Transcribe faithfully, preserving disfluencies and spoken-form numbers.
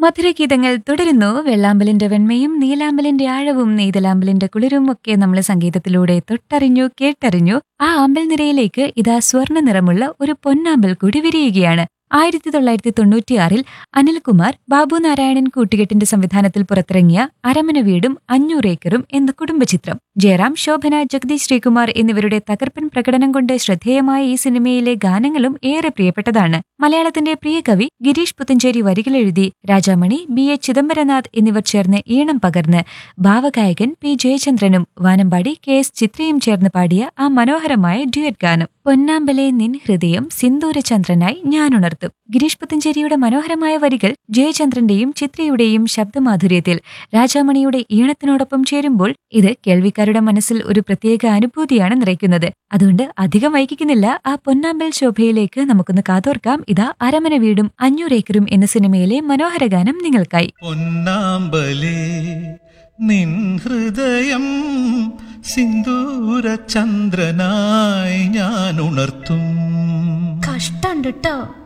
മധുരഗീതങ്ങൾ തുടരുന്നു. വെള്ളാമ്പലിന്റെ വെണ്മയും നീലാമ്പലിന്റെ ആഴവും നെയ്തലാമ്പലിന്റെ കുളിരും ഒക്കെ നമ്മൾ സംഗീതത്തിലൂടെ തൊട്ടറിഞ്ഞു കേട്ടറിഞ്ഞു. ആ ആമ്പൽ നിരയിലേക്ക് ഇതാ സ്വർണ്ണ നിറമുള്ള ഒരു പൊന്നാമ്പൽ കൂടി വിരിയുകയാണ്. ആയിരത്തി തൊള്ളായിരത്തി തൊണ്ണൂറ്റിയാറിൽ അനിൽകുമാർ ബാബു നാരായണൻ കൂട്ടുകെട്ടിന്റെ സംവിധാനത്തിൽ പുറത്തിറങ്ങിയ അരമന വീടും അഞ്ഞൂറേക്കറും എന്ന കുടുംബചിത്രം. ജയറാം, ശോഭന, ജഗദീഷ് ശ്രീകുമാർ എന്നിവരുടെ തകർപ്പൻ പ്രകടനം കൊണ്ട് ശ്രദ്ധേയമായ ഈ സിനിമയിലെ ഗാനങ്ങളും ഏറെ പ്രിയപ്പെട്ടതാണ്. മലയാളത്തിന്റെ പ്രിയ കവി ഗിരീഷ് പുത്തഞ്ചേരി വരികളെഴുതി രാജാമണി, ബി എ ചിദംബരനാഥ് എന്നിവർ ചേർന്ന് ഈണം പകർന്ന് ഭാവഗായകൻ പി ജയചന്ദ്രനും വാനമ്പാടി കെ എസ് ചിത്രയും ചേർന്ന് പാടിയ ആ മനോഹരമായ ഡ്യുയറ്റ് ഗാനം പൊന്നാമ്പലെ നിൻ ഹൃദയം സിന്ദൂരചന്ദ്രനായി ഞാനുണർത്തും. ഗിരീഷ് പുത്തഞ്ചേരിയുടെ മനോഹരമായ വരികൾ ജയചന്ദ്രന്റെയും ചിത്രയുടെയും ശബ്ദമാധുര്യത്തിൽ രാജാമണിയുടെ ഈണത്തിനോടൊപ്പം ചേരുമ്പോൾ ഇത് കേൾവിക്കാരുടെ മനസ്സിൽ ഒരു പ്രത്യേക അനുഭൂതിയാണ് നിറയ്ക്കുന്നത്. അതുകൊണ്ട് അധികം വൈകിക്കുന്നില്ല, ആ പൊന്നാമ്പൽ ശോഭയിലേക്ക് നമുക്കൊന്ന് കാതോർക്കാം. ഇതാ അരമന വീടും അഞ്ഞൂറേക്കറും എന്ന സിനിമയിലെ മനോഹര ഗാനം നിങ്ങൾക്കായി. പൊന്നാമ്പലേ നിൻ ഹൃദയം സിന്ദൂര ചന്ദ്രനായി ഞാൻ ഉണർത്തും. കഷ്ടണ്ട് ട്ടോ.